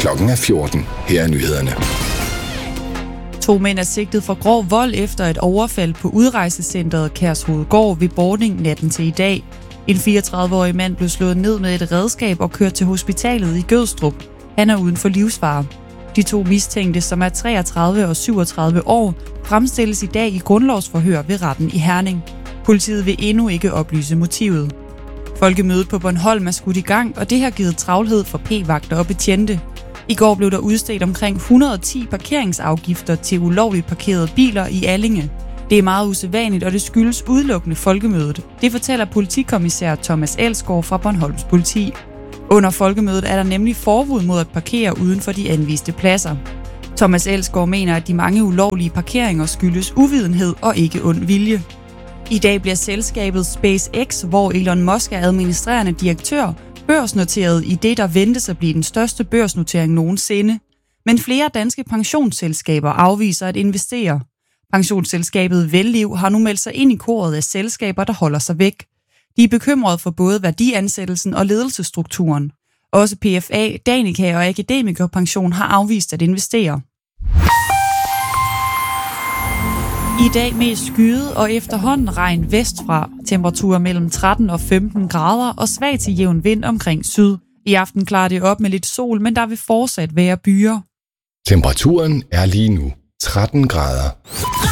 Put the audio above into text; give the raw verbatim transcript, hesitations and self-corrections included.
Klokken er fjorten. Her er nyhederne. To mænd er sigtet for grov vold efter et overfald på udrejsecentret Kærshovedgård ved Bording natten til i dag. En fireogtredive-årig mand blev slået ned med et redskab og kørt til hospitalet i Gødstrup. Han er uden for livsfare. De to mistænkte, som er treogtredive og syvogtredive år, fremstilles i dag i grundlovsforhør ved retten i Herning. Politiet vil endnu ikke oplyse motivet. Folkemødet på Bornholm er skudt i gang, og det har givet travlhed for p-vagter og betjente. I går blev der udstedt omkring et hundrede og ti parkeringsafgifter til ulovligt parkerede biler i Allinge. Det er meget usædvanligt, og det skyldes udelukkende folkemødet. Det fortæller politikommissær Thomas Elsgaard fra Bornholms politi. Under folkemødet er der nemlig forbud mod at parkere uden for de anviste pladser. Thomas Elsgaard mener, at de mange ulovlige parkeringer skyldes uvidenhed og ikke ond vilje. I dag bliver selskabet SpaceX, hvor Elon Musk er administrerende direktør, børsnoteret i det, der ventes at blive den største børsnotering nogensinde. Men flere danske pensionsselskaber afviser at investere. Pensionsselskabet Velliv har nu meldt sig ind i koret af selskaber, der holder sig væk. De er bekymrede for både værdiansættelsen og ledelsesstrukturen. Også P F A, Danica og Akademikerpension har afvist at investere. I dag mest skyet og efterhånden regn vestfra. Temperaturer mellem tretten og femten grader og svag til jævn vind omkring syd. I aften klarer det op med lidt sol, men der vil fortsat være byer. Temperaturen er lige nu tretten grader.